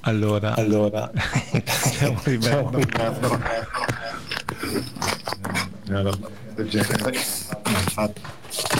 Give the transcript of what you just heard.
Allora, Allora, partiamo di facciamo bello. un caso. Una roba del genere. Ma infatti.